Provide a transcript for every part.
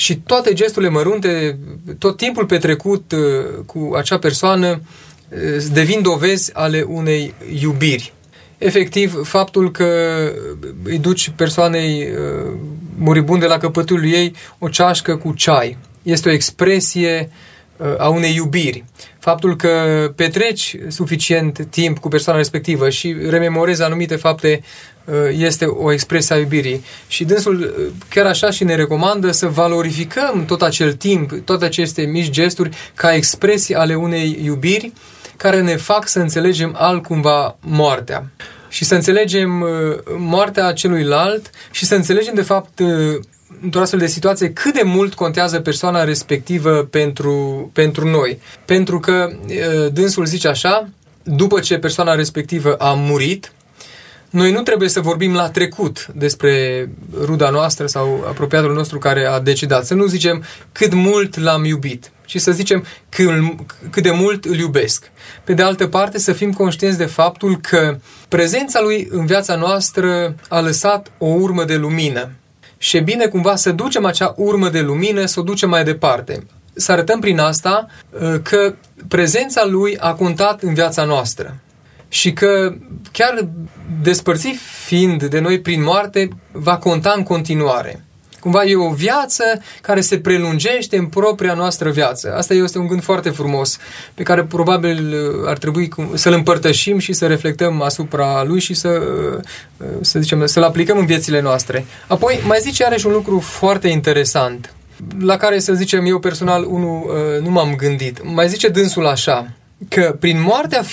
Și toate gesturile mărunte, tot timpul petrecut cu acea persoană, devin dovezi ale unei iubiri. Efectiv, faptul că îi duci persoanei muribunde la căpătul ei o ceașcă cu ceai este o expresie a unei iubiri. Faptul că petreci suficient timp cu persoana respectivă și rememorezi anumite fapte este o expresie a iubirii. Și dânsul chiar așa și ne recomandă să valorificăm tot acel timp, toate aceste mici gesturi ca expresii ale unei iubiri care ne fac să înțelegem altcumva moartea. Și să înțelegem moartea celuilalt și să înțelegem de fapt într-o astfel de situație cât de mult contează persoana respectivă pentru noi. Pentru că dânsul zice așa, după ce persoana respectivă a murit, noi nu trebuie să vorbim la trecut despre ruda noastră sau apropiatul nostru care a decedat. Să nu zicem cât mult l-am iubit, ci să zicem cât de mult îl iubesc. Pe de altă parte, să fim conștienți de faptul că prezența lui în viața noastră a lăsat o urmă de lumină. Și e bine cumva să ducem acea urmă de lumină, să o ducem mai departe. Să arătăm prin asta că prezența lui a contat în viața noastră. Și că chiar despărțit fiind de noi prin moarte, va conta în continuare. Cumva e o viață care se prelungește în propria noastră viață. Asta este un gând foarte frumos, pe care probabil ar trebui să-l împărtășim și să reflectăm asupra lui și să-l aplicăm în viețile noastre. Apoi mai zice iarăși un lucru foarte interesant, la care, să zicem, eu personal nu m-am gândit. Mai zice dânsul așa, că prin moartea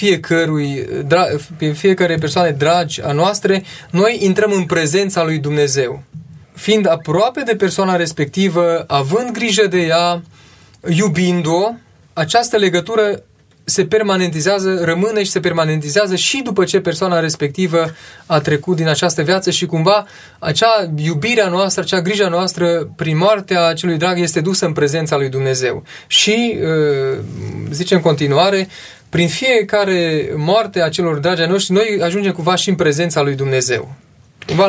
fiecare persoane dragi a noastre, noi intrăm în prezența lui Dumnezeu. Fiind aproape de persoana respectivă, având grijă de ea, iubind-o, această legătură se permanentizează, rămâne și se permanentizează și după ce persoana respectivă a trecut din această viață și cumva acea iubirea noastră, acea grija noastră prin moartea celui drag este dusă în prezența lui Dumnezeu. Și, zice în continuare, prin fiecare moarte a celor dragi ai noștri, noi ajungem cumva și în prezența lui Dumnezeu. Cumva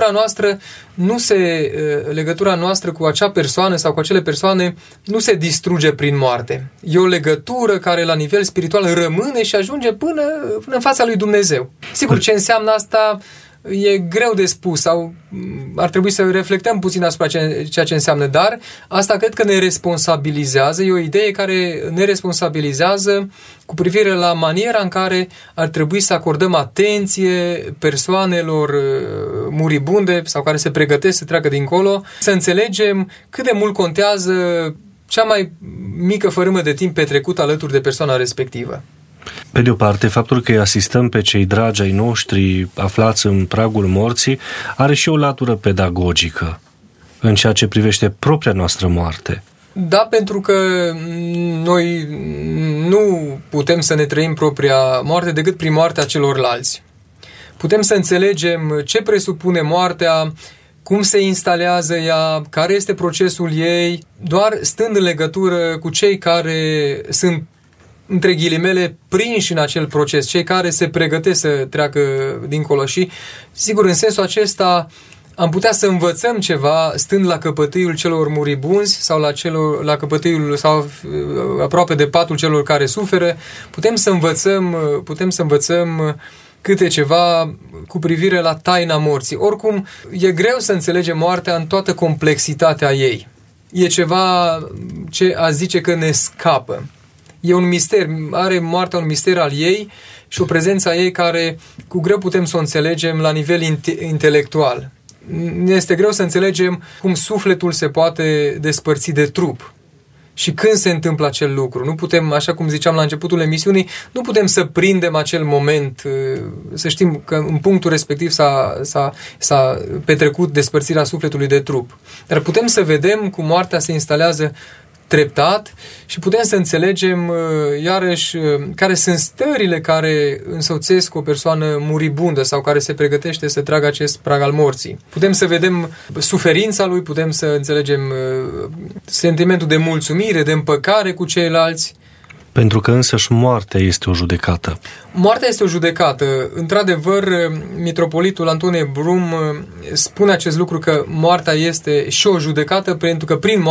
legătura noastră cu acea persoană sau cu acele persoane nu se distruge prin moarte. E o legătură care la nivel spiritual rămâne și ajunge până în fața lui Dumnezeu. Sigur, ce înseamnă asta e greu de spus sau ar trebui să reflectăm puțin asupra ceea ce înseamnă, dar asta cred că ne responsabilizează, e o idee care ne responsabilizează cu privire la maniera în care ar trebui să acordăm atenție persoanelor muribunde sau care se pregătesc să treacă dincolo, să înțelegem cât de mult contează cea mai mică fărâmă de timp petrecut alături de persoana respectivă. Pe de o parte, faptul că îi asistăm pe cei dragi ai noștri aflați în pragul morții are și o latură pedagogică în ceea ce privește propria noastră moarte. Da, pentru că noi nu putem să ne trăim propria moarte decât prin moartea celorlalți. Putem să înțelegem ce presupune moartea, cum se instalează ea, care este procesul ei, doar stând în legătură cu cei care sunt, între ghilimele, prinși în acel proces, cei care se pregătesc să treacă dincolo. Și, sigur, în sensul acesta am putea să învățăm ceva stând la căpătâiul celor muribunzi sau la căpătâiul sau aproape de patul celor care suferă. Putem să învățăm câte ceva cu privire la taina morții. Oricum, e greu să înțelegem moartea în toată complexitatea ei. E ceva ce a zice că ne scapă. E un mister, are moartea un mister al ei și o prezență a ei care cu greu putem să o înțelegem la nivel intelectual. Ne este greu să înțelegem cum sufletul se poate despărți de trup și când se întâmplă acel lucru. Nu putem, așa cum ziceam la începutul emisiunii, nu putem să prindem acel moment, să știm că în punctul respectiv s-a petrecut despărțirea sufletului de trup. Dar putem să vedem cum moartea se instalează treptat și putem să înțelegem iarăși care sunt stările care însoțesc o persoană muribundă sau care se pregătește să tragă acest prag al morții. Putem să vedem suferința lui, putem să înțelegem sentimentul de mulțumire, de împăcare cu ceilalți. Pentru că însăși moartea este o judecată. Moartea este o judecată. Într-adevăr, mitropolitul Antonie Brum spune acest lucru, că moartea este și o judecată, pentru că prin